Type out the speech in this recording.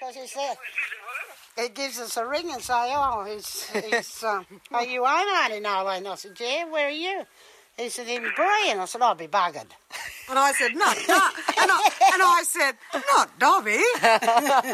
because he said he gives us a ring and say, "Oh, are you home, Auntie Nola?" And I said, "Yeah, where are you?" He said, "In Bree," and I said, "I'll be buggered." And I said, "Not," and I said, "Not Dobby."